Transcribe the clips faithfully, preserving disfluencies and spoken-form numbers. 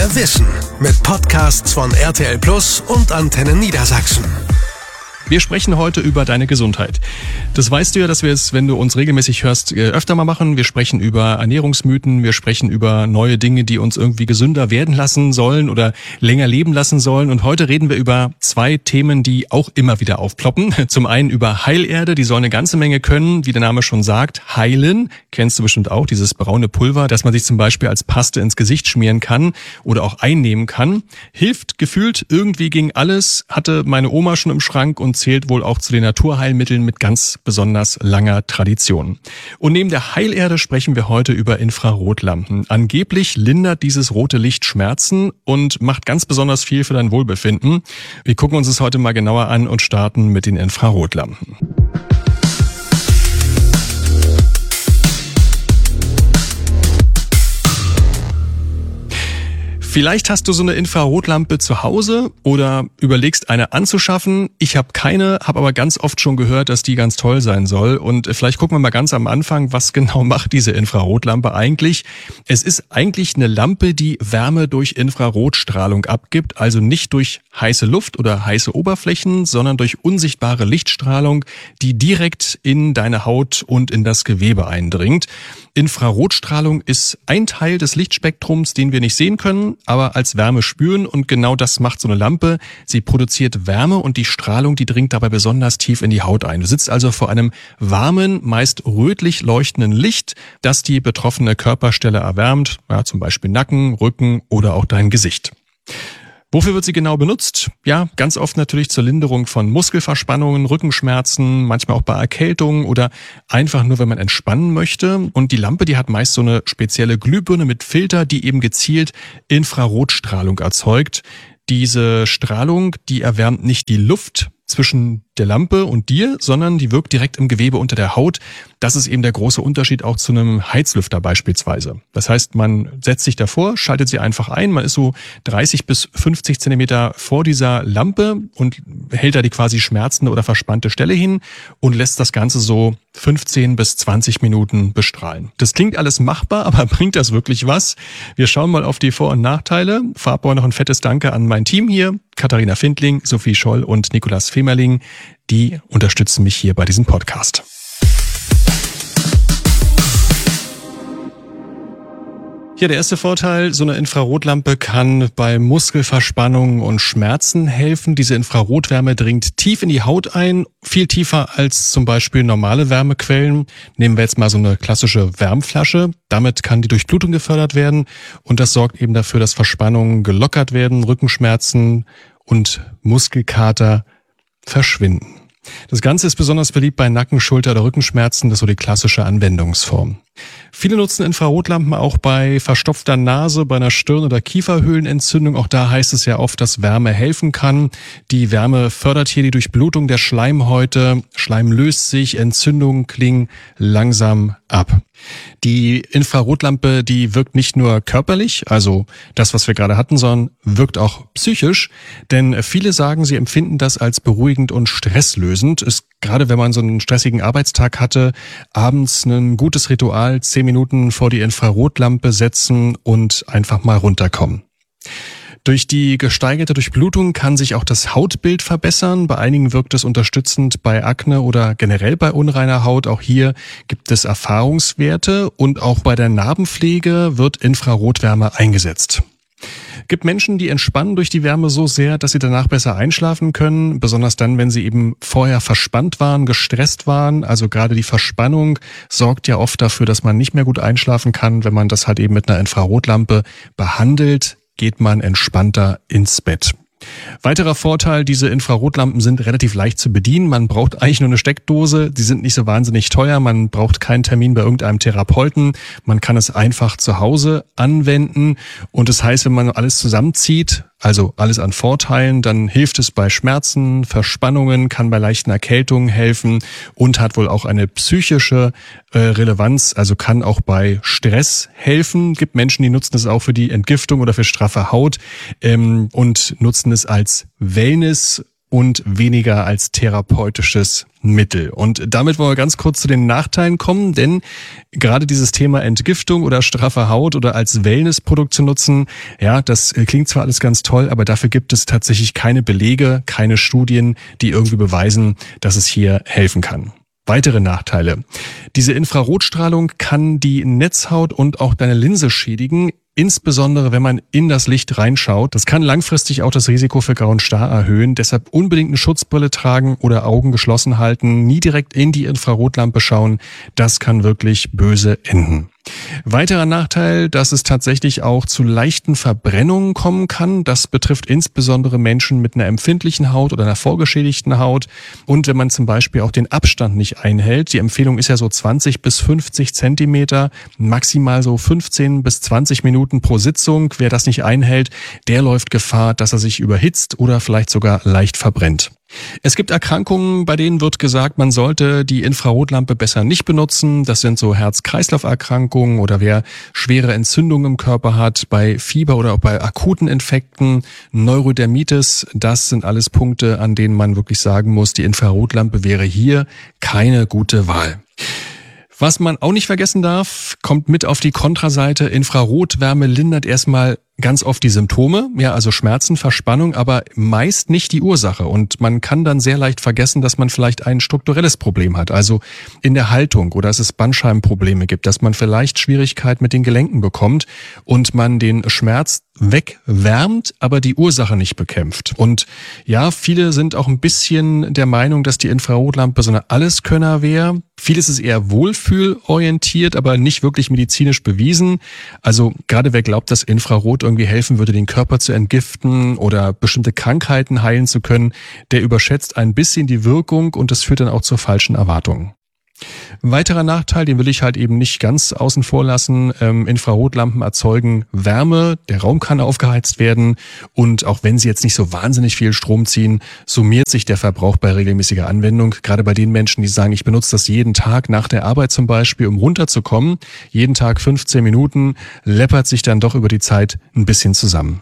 Mehr Wissen mit Podcasts von R T L Plus und Antenne Niedersachsen. Wir sprechen heute über deine Gesundheit. Das weißt du ja, dass wir es, wenn du uns regelmäßig hörst, öfter mal machen. Wir sprechen über Ernährungsmythen, wir sprechen über neue Dinge, die uns irgendwie gesünder werden lassen sollen oder länger leben lassen sollen. Und heute reden wir über zwei Themen, die auch immer wieder aufploppen. Zum einen über Heilerde, die soll eine ganze Menge können, wie der Name schon sagt, heilen. Kennst du bestimmt auch, dieses braune Pulver, das man sich zum Beispiel als Paste ins Gesicht schmieren kann oder auch einnehmen kann. Hilft gefühlt irgendwie gegen alles, hatte meine Oma schon im Schrank und zählt wohl auch zu den Naturheilmitteln mit ganz besonders langer Tradition. Und neben der Heilerde sprechen wir heute über Infrarotlampen. Angeblich lindert dieses rote Licht Schmerzen und macht ganz besonders viel für dein Wohlbefinden. Wir gucken uns es heute mal genauer an und starten mit den Infrarotlampen. Vielleicht hast du so eine Infrarotlampe zu Hause oder überlegst, eine anzuschaffen. Ich habe keine, habe aber ganz oft schon gehört, dass die ganz toll sein soll. Und vielleicht gucken wir mal ganz am Anfang, was genau macht diese Infrarotlampe eigentlich. Es ist eigentlich eine Lampe, die Wärme durch Infrarotstrahlung abgibt, also nicht durch heiße Luft oder heiße Oberflächen, sondern durch unsichtbare Lichtstrahlung, die direkt in deine Haut und in das Gewebe eindringt. Infrarotstrahlung ist ein Teil des Lichtspektrums, den wir nicht sehen können, aber als Wärme spüren, und genau das macht so eine Lampe. Sie produziert Wärme und die Strahlung, die dringt dabei besonders tief in die Haut ein. Du sitzt also vor einem warmen, meist rötlich leuchtenden Licht, das die betroffene Körperstelle erwärmt, ja, zum Beispiel Nacken, Rücken oder auch dein Gesicht. Wofür wird sie genau benutzt? Ja, ganz oft natürlich zur Linderung von Muskelverspannungen, Rückenschmerzen, manchmal auch bei Erkältungen oder einfach nur, wenn man entspannen möchte. Und die Lampe, die hat meist so eine spezielle Glühbirne mit Filter, die eben gezielt Infrarotstrahlung erzeugt. Diese Strahlung, die erwärmt nicht die Luft zwischen der Lampe und dir, sondern die wirkt direkt im Gewebe unter der Haut. Das ist eben der große Unterschied auch zu einem Heizlüfter beispielsweise. Das heißt, man setzt sich davor, schaltet sie einfach ein, man ist so dreißig bis fünfzig Zentimeter vor dieser Lampe und hält da die quasi schmerzende oder verspannte Stelle hin und lässt das Ganze so fünfzehn bis zwanzig Minuten bestrahlen. Das klingt alles machbar, aber bringt das wirklich was? Wir schauen mal auf die Vor- und Nachteile. Vorab noch ein fettes Danke an mein Team hier, Katharina Findling, Sophie Scholl und Nikolaus Femerling. Die unterstützen mich hier bei diesem Podcast. Ja, der erste Vorteil, so eine Infrarotlampe kann bei Muskelverspannungen und Schmerzen helfen. Diese Infrarotwärme dringt tief in die Haut ein, viel tiefer als zum Beispiel normale Wärmequellen. Nehmen wir jetzt mal so eine klassische Wärmflasche. Damit kann die Durchblutung gefördert werden und das sorgt eben dafür, dass Verspannungen gelockert werden, Rückenschmerzen und Muskelkater verschwinden. Das Ganze ist besonders beliebt bei Nacken-, Schulter- oder Rückenschmerzen. Das ist so die klassische Anwendungsform. Viele nutzen Infrarotlampen auch bei verstopfter Nase, bei einer Stirn- oder Kieferhöhlenentzündung. Auch da heißt es ja oft, dass Wärme helfen kann. Die Wärme fördert hier die Durchblutung der Schleimhäute. Schleim löst sich, Entzündungen klingen langsam ab. Die Infrarotlampe, die wirkt nicht nur körperlich, also das, was wir gerade hatten, sondern wirkt auch psychisch. Denn viele sagen, sie empfinden das als beruhigend und stresslösend. Ist gerade wenn man so einen stressigen Arbeitstag hatte, abends ein gutes Ritual, zehn Minuten vor die Infrarotlampe setzen und einfach mal runterkommen. Durch die gesteigerte Durchblutung kann sich auch das Hautbild verbessern. Bei einigen wirkt es unterstützend bei Akne oder generell bei unreiner Haut. Auch hier gibt es Erfahrungswerte und auch bei der Narbenpflege wird Infrarotwärme eingesetzt. Es gibt Menschen, die entspannen durch die Wärme so sehr, dass sie danach besser einschlafen können, besonders dann, wenn sie eben vorher verspannt waren, gestresst waren. Also gerade die Verspannung sorgt ja oft dafür, dass man nicht mehr gut einschlafen kann. Wenn man das halt eben mit einer Infrarotlampe behandelt, geht man entspannter ins Bett. Weiterer Vorteil, diese Infrarotlampen sind relativ leicht zu bedienen. Man braucht eigentlich nur eine Steckdose, die sind nicht so wahnsinnig teuer, man braucht keinen Termin bei irgendeinem Therapeuten, man kann es einfach zu Hause anwenden und das heißt, wenn man alles zusammenzieht, also alles an Vorteilen, dann hilft es bei Schmerzen, Verspannungen, kann bei leichten Erkältungen helfen und hat wohl auch eine psychische äh, Relevanz, also kann auch bei Stress helfen. Gibt Menschen, die nutzen es auch für die Entgiftung oder für straffe Haut ähm, und nutzen es als Wellness und weniger als therapeutisches Mittel. Und damit wollen wir ganz kurz zu den Nachteilen kommen, denn gerade dieses Thema Entgiftung oder straffe Haut oder als Wellnessprodukt zu nutzen, ja, das klingt zwar alles ganz toll, aber dafür gibt es tatsächlich keine Belege, keine Studien, die irgendwie beweisen, dass es hier helfen kann. Weitere Nachteile. Diese Infrarotstrahlung kann die Netzhaut und auch deine Linse schädigen, insbesondere wenn man in das Licht reinschaut. Das kann langfristig auch das Risiko für grauen Star erhöhen. Deshalb unbedingt eine Schutzbrille tragen oder Augen geschlossen halten, nie direkt in die Infrarotlampe schauen. Das kann wirklich böse enden. Weiterer Nachteil, dass es tatsächlich auch zu leichten Verbrennungen kommen kann. Das betrifft insbesondere Menschen mit einer empfindlichen Haut oder einer vorgeschädigten Haut. Und wenn man zum Beispiel auch den Abstand nicht einhält, die Empfehlung ist ja so zwanzig bis fünfzig Zentimeter, maximal so fünfzehn bis zwanzig Minuten pro Sitzung. Wer das nicht einhält, der läuft Gefahr, dass er sich überhitzt oder vielleicht sogar leicht verbrennt. Es gibt Erkrankungen, bei denen wird gesagt, man sollte die Infrarotlampe besser nicht benutzen. Das sind so Herz-Kreislauf-Erkrankungen oder wer schwere Entzündungen im Körper hat, bei Fieber oder auch bei akuten Infekten, Neurodermitis. Das sind alles Punkte, an denen man wirklich sagen muss, die Infrarotlampe wäre hier keine gute Wahl. Was man auch nicht vergessen darf, kommt mit auf die Kontraseite. Infrarotwärme lindert erstmal ganz oft die Symptome, ja, also Schmerzen, Verspannung, aber meist nicht die Ursache. Und man kann dann sehr leicht vergessen, dass man vielleicht ein strukturelles Problem hat, also in der Haltung oder dass es Bandscheibenprobleme gibt, dass man vielleicht Schwierigkeit mit den Gelenken bekommt und man den Schmerz wegwärmt, aber die Ursache nicht bekämpft. Und ja, viele sind auch ein bisschen der Meinung, dass die Infrarotlampe so eine Alleskönner wäre. Vieles ist eher wohlfühlorientiert, aber nicht wirklich medizinisch bewiesen. Also gerade wer glaubt, dass Infrarot irgendwie helfen würde, den Körper zu entgiften oder bestimmte Krankheiten heilen zu können, der überschätzt ein bisschen die Wirkung und das führt dann auch zu falschen Erwartungen. Ein weiterer Nachteil, den will ich halt eben nicht ganz außen vor lassen, ähm, Infrarotlampen erzeugen Wärme, der Raum kann aufgeheizt werden und auch wenn sie jetzt nicht so wahnsinnig viel Strom ziehen, summiert sich der Verbrauch bei regelmäßiger Anwendung. Gerade bei den Menschen, die sagen, ich benutze das jeden Tag nach der Arbeit zum Beispiel, um runterzukommen, jeden Tag fünfzehn Minuten, läppert sich dann doch über die Zeit ein bisschen zusammen.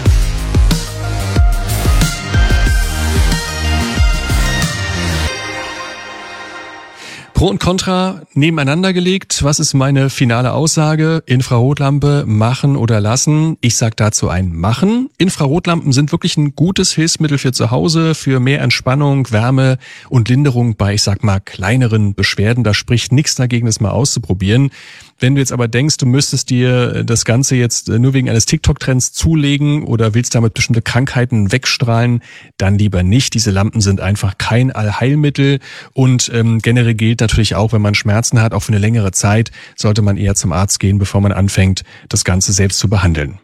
Pro und Contra nebeneinander gelegt. Was ist meine finale Aussage? Infrarotlampe machen oder lassen? Ich sag dazu ein Machen. Infrarotlampen sind wirklich ein gutes Hilfsmittel für zu Hause, für mehr Entspannung, Wärme und Linderung bei, ich sag mal, kleineren Beschwerden. Da spricht nichts dagegen, das mal auszuprobieren. Wenn du jetzt aber denkst, du müsstest dir das Ganze jetzt nur wegen eines TikTok-Trends zulegen oder willst damit bestimmte Krankheiten wegstrahlen, dann lieber nicht. Diese Lampen sind einfach kein Allheilmittel und ähm, generell gilt natürlich auch, wenn man Schmerzen hat, auch für eine längere Zeit, sollte man eher zum Arzt gehen, bevor man anfängt, das Ganze selbst zu behandeln.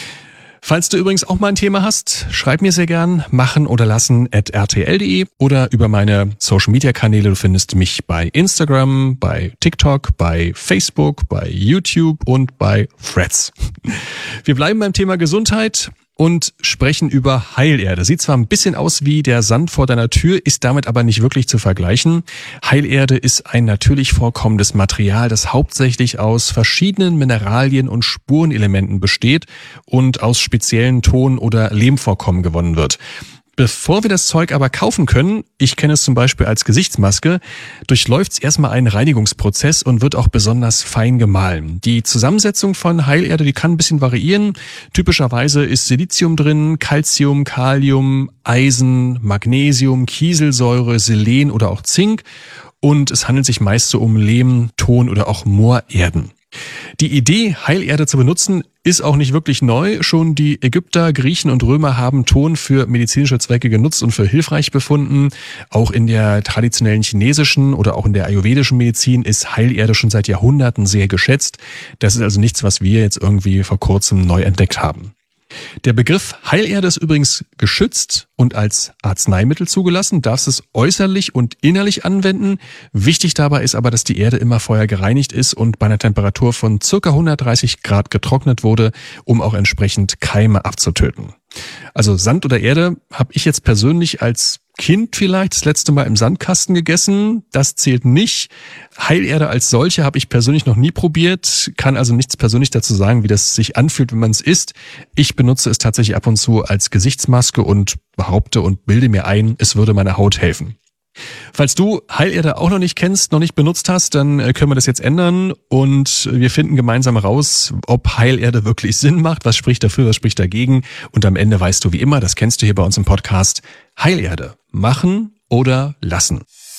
Falls du übrigens auch mal ein Thema hast, schreib mir sehr gern machen oder lassen at r t l punkt d e oder über meine Social-Media-Kanäle. Du findest mich bei Instagram, bei TikTok, bei Facebook, bei YouTube und bei Threads. Wir bleiben beim Thema Gesundheit und sprechen über Heilerde. Sieht zwar ein bisschen aus wie der Sand vor deiner Tür, ist damit aber nicht wirklich zu vergleichen. Heilerde ist ein natürlich vorkommendes Material, das hauptsächlich aus verschiedenen Mineralien und Spurenelementen besteht und aus speziellen Ton- oder Lehmvorkommen gewonnen wird. Bevor wir das Zeug aber kaufen können, ich kenne es zum Beispiel als Gesichtsmaske, durchläuft es erstmal einen Reinigungsprozess und wird auch besonders fein gemahlen. Die Zusammensetzung von Heilerde, die kann ein bisschen variieren. Typischerweise ist Silizium drin, Calcium, Kalium, Eisen, Magnesium, Kieselsäure, Selen oder auch Zink. Und es handelt sich meist so um Lehm, Ton oder auch Moorerden. Die Idee, Heilerde zu benutzen, ist auch nicht wirklich neu. Schon die Ägypter, Griechen und Römer haben Ton für medizinische Zwecke genutzt und für hilfreich befunden. Auch in der traditionellen chinesischen oder auch in der ayurvedischen Medizin ist Heilerde schon seit Jahrhunderten sehr geschätzt. Das ist also nichts, was wir jetzt irgendwie vor kurzem neu entdeckt haben. Der Begriff Heilerde ist übrigens geschützt und als Arzneimittel zugelassen, darfst es äußerlich und innerlich anwenden. Wichtig dabei ist aber, dass die Erde immer vorher gereinigt ist und bei einer Temperatur von ca. hundertdreißig Grad getrocknet wurde, um auch entsprechend Keime abzutöten. Also Sand oder Erde habe ich jetzt persönlich als Kind vielleicht das letzte Mal im Sandkasten gegessen. Das zählt nicht. Heilerde als solche habe ich persönlich noch nie probiert, kann also nichts persönlich dazu sagen, wie das sich anfühlt, wenn man es isst. Ich benutze es tatsächlich ab und zu als Gesichtsmaske und behaupte und bilde mir ein, es würde meiner Haut helfen. Falls du Heilerde auch noch nicht kennst, noch nicht benutzt hast, dann können wir das jetzt ändern und wir finden gemeinsam raus, ob Heilerde wirklich Sinn macht, was spricht dafür, was spricht dagegen und am Ende weißt du wie immer, das kennst du hier bei uns im Podcast, Heilerde machen oder lassen.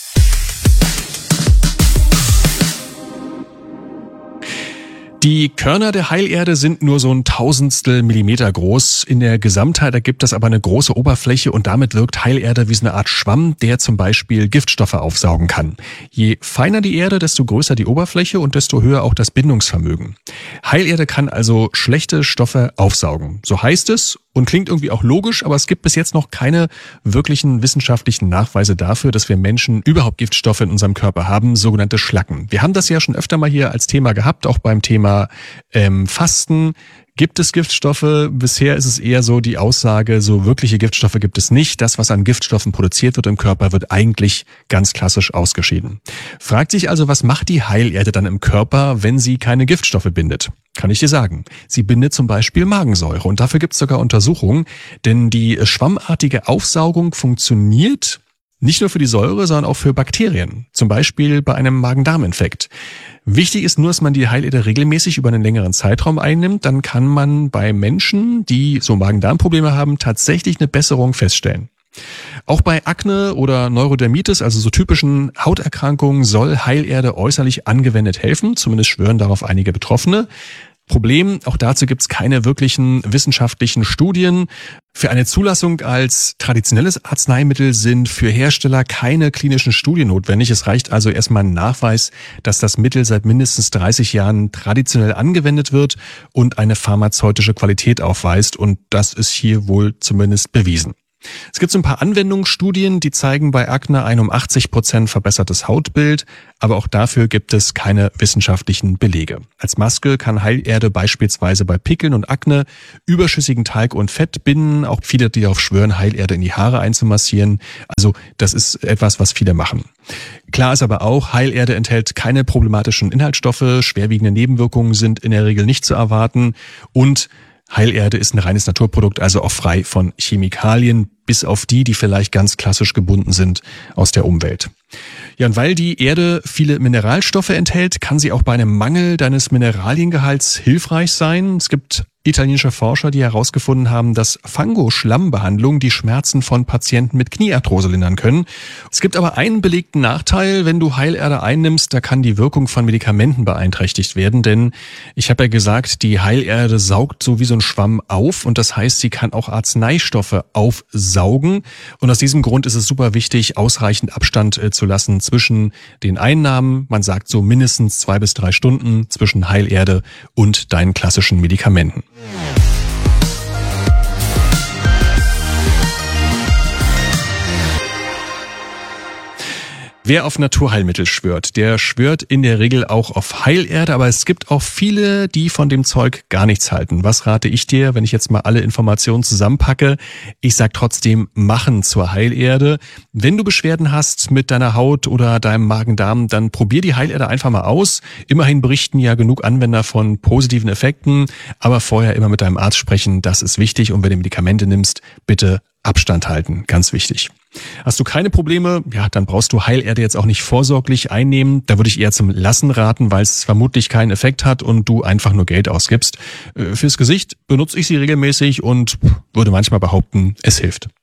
Die Körner der Heilerde sind nur so ein Tausendstel Millimeter groß. In der Gesamtheit ergibt das aber eine große Oberfläche und damit wirkt Heilerde wie so eine Art Schwamm, der zum Beispiel Giftstoffe aufsaugen kann. Je feiner die Erde, desto größer die Oberfläche und desto höher auch das Bindungsvermögen. Heilerde kann also schlechte Stoffe aufsaugen. So heißt es und klingt irgendwie auch logisch, aber es gibt bis jetzt noch keine wirklichen wissenschaftlichen Nachweise dafür, dass wir Menschen überhaupt Giftstoffe in unserem Körper haben, sogenannte Schlacken. Wir haben das ja schon öfter mal hier als Thema gehabt, auch beim Thema ähm, Fasten. Gibt es Giftstoffe? Bisher ist es eher so die Aussage, so wirkliche Giftstoffe gibt es nicht. Das, was an Giftstoffen produziert wird im Körper, wird eigentlich ganz klassisch ausgeschieden. Fragt sich also, was macht die Heilerde dann im Körper, wenn sie keine Giftstoffe bindet? Kann ich dir sagen. Sie bindet zum Beispiel Magensäure und dafür gibt es sogar Untersuchungen, denn die schwammartige Aufsaugung funktioniert nicht nur für die Säure, sondern auch für Bakterien, zum Beispiel bei einem Magen-Darm-Infekt. Wichtig ist nur, dass man die Heilerde regelmäßig über einen längeren Zeitraum einnimmt, dann kann man bei Menschen, die so Magen-Darm-Probleme haben, tatsächlich eine Besserung feststellen. Auch bei Akne oder Neurodermitis, also so typischen Hauterkrankungen, soll Heilerde äußerlich angewendet helfen, zumindest schwören darauf einige Betroffene. Problem, auch dazu gibt es keine wirklichen wissenschaftlichen Studien. Für eine Zulassung als traditionelles Arzneimittel sind für Hersteller keine klinischen Studien notwendig. Es reicht also erstmal ein Nachweis, dass das Mittel seit mindestens dreißig Jahren traditionell angewendet wird und eine pharmazeutische Qualität aufweist. Und das ist hier wohl zumindest bewiesen. Es gibt so ein paar Anwendungsstudien, die zeigen bei Akne ein um achtzig Prozent verbessertes Hautbild, aber auch dafür gibt es keine wissenschaftlichen Belege. Als Maske kann Heilerde beispielsweise bei Pickeln und Akne überschüssigen Talg und Fett binden. Auch viele, die darauf schwören, Heilerde in die Haare einzumassieren. Also das ist etwas, was viele machen. Klar ist aber auch, Heilerde enthält keine problematischen Inhaltsstoffe, schwerwiegende Nebenwirkungen sind in der Regel nicht zu erwarten und Heilerde ist ein reines Naturprodukt, also auch frei von Chemikalien, bis auf die, die vielleicht ganz klassisch gebunden sind aus der Umwelt. Ja, und weil die Erde viele Mineralstoffe enthält, kann sie auch bei einem Mangel deines Mineraliengehalts hilfreich sein. Es gibt italienische Forscher, die herausgefunden haben, dass Fango-Schlammbehandlungen die Schmerzen von Patienten mit Kniearthrose lindern können. Es gibt aber einen belegten Nachteil, wenn du Heilerde einnimmst, da kann die Wirkung von Medikamenten beeinträchtigt werden, denn ich habe ja gesagt, die Heilerde saugt so wie so ein Schwamm auf und das heißt, sie kann auch Arzneistoffe aufsaugen und aus diesem Grund ist es super wichtig, ausreichend Abstand äh, zu lassen zwischen den Einnahmen, man sagt so mindestens zwei bis drei Stunden zwischen Heilerde und deinen klassischen Medikamenten. Wer auf Naturheilmittel schwört, der schwört in der Regel auch auf Heilerde, aber es gibt auch viele, die von dem Zeug gar nichts halten. Was rate ich dir, wenn ich jetzt mal alle Informationen zusammenpacke? Ich sag trotzdem, machen zur Heilerde. Wenn du Beschwerden hast mit deiner Haut oder deinem Magen-Darm, dann probier die Heilerde einfach mal aus. Immerhin berichten ja genug Anwender von positiven Effekten, aber vorher immer mit deinem Arzt sprechen, das ist wichtig. Und wenn du Medikamente nimmst, bitte Abstand halten, ganz wichtig. Hast du keine Probleme, ja, dann brauchst du Heilerde jetzt auch nicht vorsorglich einnehmen. Da würde ich eher zum Lassen raten, weil es vermutlich keinen Effekt hat und du einfach nur Geld ausgibst. Fürs Gesicht benutze ich sie regelmäßig und würde manchmal behaupten, es hilft.